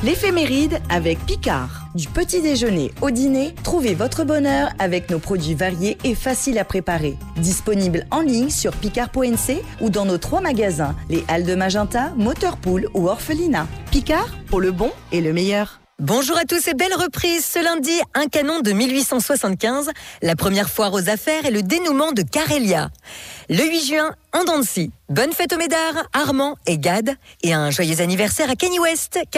L'éphéméride avec Picard. Du petit déjeuner au dîner, trouvez votre bonheur avec nos produits variés et faciles à préparer. Disponibles en ligne sur picard.nc ou dans nos 3 magasins, les Halles de Magenta, Motorpool ou Orphelinat. Picard, pour le bon et le meilleur. Bonjour à tous et belle reprise ce lundi, un canon de 1875, la première foire aux affaires et le dénouement de Carélia. Le 8 juin, en Dancy. Bonne fête aux Médards, Armand et Gad et un joyeux anniversaire à Kanye West.